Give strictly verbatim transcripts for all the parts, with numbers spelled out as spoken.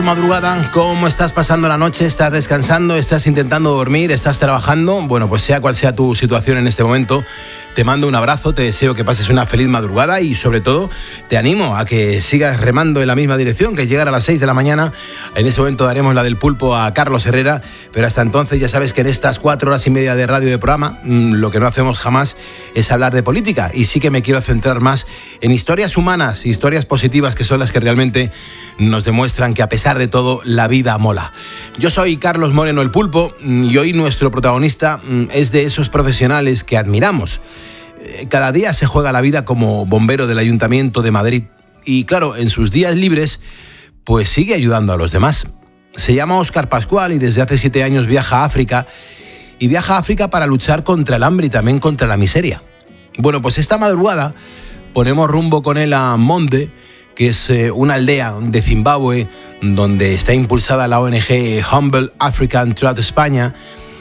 Madrugada, ¿cómo estás pasando la noche? ¿Estás descansando? ¿Estás intentando dormir? ¿Estás trabajando? Bueno, pues sea cual sea tu situación en este momento, te mando un abrazo, te deseo que pases una feliz madrugada y sobre todo te animo a que sigas remando en la misma dirección, que llegar a las seis de la mañana. En ese momento daremos la del pulpo a Carlos Herrera, pero hasta entonces ya sabes que en estas cuatro horas y media de radio de programa lo que no hacemos jamás es hablar de política, y sí que me quiero centrar más en historias humanas, historias positivas, que son las que realmente nos demuestran que a pesar de todo la vida mola. Yo soy Carlos Moreno el Pulpo y hoy nuestro protagonista es de esos profesionales que admiramos. Cada día se juega la vida como bombero del Ayuntamiento de Madrid y claro, en sus días libres pues sigue ayudando a los demás. Se llama Óscar Pascual y desde hace siete años viaja a África y viaja a África para luchar contra el hambre y también contra la miseria. Bueno, pues esta madrugada ponemos rumbo con él a Monde, que es una aldea de Zimbabue donde está impulsada la O N G Humble African Trust España,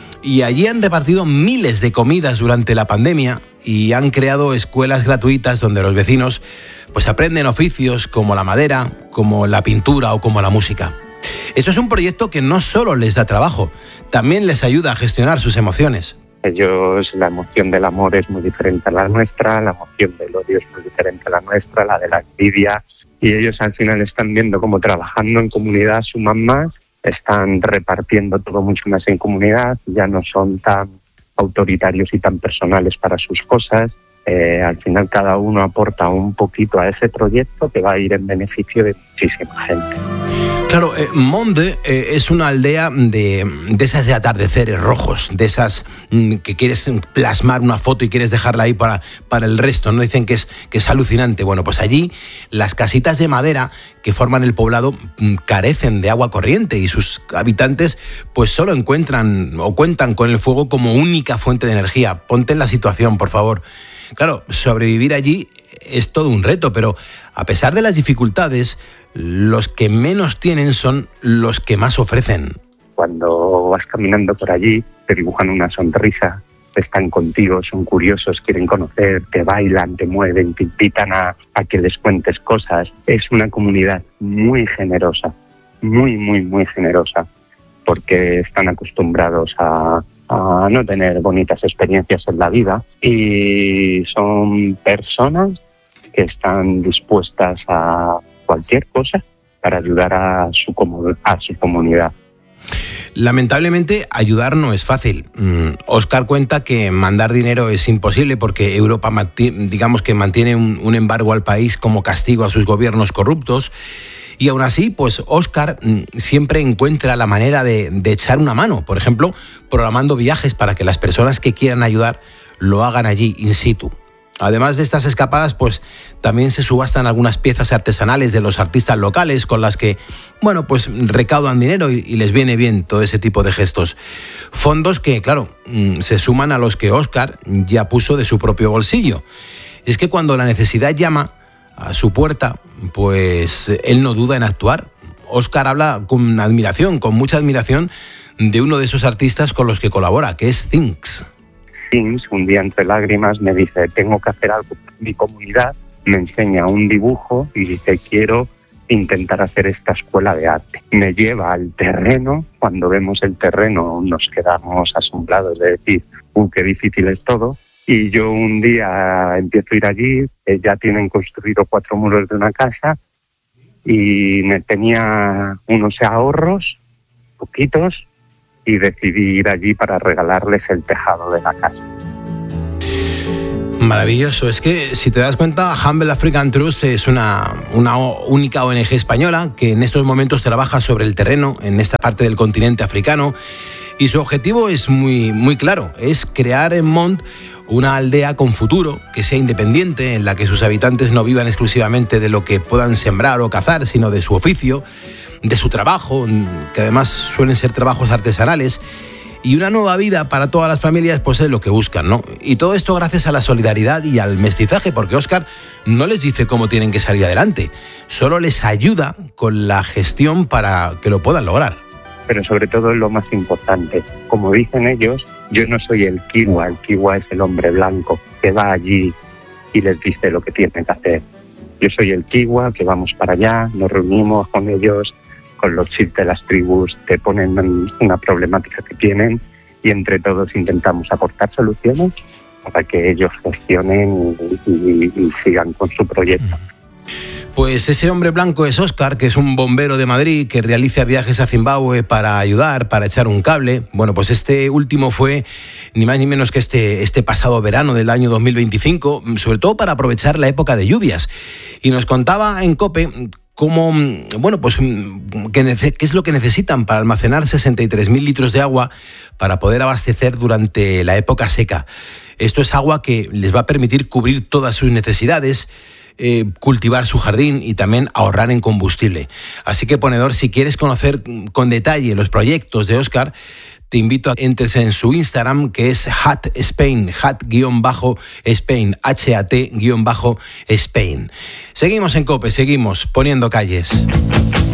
y allí han repartido miles de comidas durante la pandemia y han creado escuelas gratuitas donde los vecinos pues aprenden oficios como la madera, como la pintura o como la música. Esto es un proyecto que no solo les da trabajo, también les ayuda a gestionar sus emociones. Ellos, la emoción del amor es muy diferente a la nuestra, la emoción del odio es muy diferente a la nuestra, la de la envidia, y ellos al final están viendo cómo trabajando en comunidad suman más, están repartiendo todo mucho más en comunidad, ya no son tan autoritarios y tan personales para sus cosas. Eh, al final cada uno aporta un poquito a ese proyecto que va a ir en beneficio de muchísima gente. Claro, eh, Monde eh, es una aldea de, de esas de atardeceres rojos, de esas mm, que quieres plasmar una foto y quieres dejarla ahí para, para el resto, ¿no? Dicen que es, que es alucinante. Bueno, pues allí las casitas de madera que forman el poblado mm, carecen de agua corriente y sus habitantes pues solo encuentran o cuentan con el fuego como única fuente de energía. Ponte en la situación, por favor. Claro, sobrevivir allí es todo un reto, pero a pesar de las dificultades, los que menos tienen son los que más ofrecen. Cuando vas caminando por allí, te dibujan una sonrisa, están contigo, son curiosos, quieren conocer, te bailan, te mueven, te invitan a, a que les cuentes cosas. Es una comunidad muy generosa, muy, muy, muy generosa, porque están acostumbrados a, a no tener bonitas experiencias en la vida y son personas que están dispuestas a cualquier cosa para ayudar a su, a su comunidad. Lamentablemente, ayudar no es fácil. Mm, Óscar cuenta que mandar dinero es imposible porque Europa, digamos que mantiene un, un embargo al país como castigo a sus gobiernos corruptos. Y aún así, pues Óscar mm, siempre encuentra la manera de, de echar una mano. Por ejemplo, programando viajes para que las personas que quieran ayudar lo hagan allí, in situ. Además de estas escapadas, pues también se subastan algunas piezas artesanales de los artistas locales con las que, bueno, pues recaudan dinero y, y les viene bien todo ese tipo de gestos. Fondos que, claro, se suman a los que Óscar ya puso de su propio bolsillo. Es que cuando la necesidad llama a su puerta, pues él no duda en actuar. Óscar habla con admiración, con mucha admiración, de uno de esos artistas con los que colabora, que es Things. Un día entre lágrimas me dice, tengo que hacer algo por mi comunidad, me enseña un dibujo y dice, quiero intentar hacer esta escuela de arte. Me lleva al terreno, cuando vemos el terreno nos quedamos asombrados de decir, uh, qué difícil es todo. Y yo un día empiezo a ir allí, eh, ya tienen construido cuatro muros de una casa y me tenía unos ahorros, poquitos, y decidí ir allí para regalarles el tejado de la casa. Maravilloso. Es que si te das cuenta, Humble African Trust es una, una única O N G española que en estos momentos trabaja sobre el terreno en esta parte del continente africano y su objetivo es muy, muy claro, es crear en Monde una aldea con futuro, que sea independiente, en la que sus habitantes no vivan exclusivamente de lo que puedan sembrar o cazar, sino de su oficio, de su trabajo, que además suelen ser trabajos artesanales, y una nueva vida para todas las familias, pues es lo que buscan, ¿no? Y todo esto gracias a la solidaridad y al mestizaje, porque Óscar no les dice cómo tienen que salir adelante, solo les ayuda con la gestión para que lo puedan lograr. Pero sobre todo es lo más importante, como dicen ellos, yo no soy el kiwa, el kiwa es el hombre blanco que va allí y les dice lo que tienen que hacer. Yo soy el kiwa que vamos para allá, nos reunimos con ellos, con los chips de las tribus te ponen una problemática que tienen y entre todos intentamos aportar soluciones para que ellos gestionen y, y, y sigan con su proyecto. Pues ese hombre blanco es Óscar, que es un bombero de Madrid que realiza viajes a Zimbabue para ayudar, para echar un cable. Bueno, pues este último fue ni más ni menos que este, este pasado verano del año dos mil veinticinco, sobre todo para aprovechar la época de lluvias. Y nos contaba en COPE cómo, bueno, pues qué, qué es lo que necesitan para almacenar sesenta y tres mil litros de agua para poder abastecer durante la época seca. Esto es agua que les va a permitir cubrir todas sus necesidades, Eh, cultivar su jardín y también ahorrar en combustible. Así que, ponedor, si quieres conocer con detalle los proyectos de Óscar, te invito a que entres en su Instagram, que es Hat Spain, Hat-Spain, H A T-Spain. Seguimos en COPE, seguimos poniendo calles.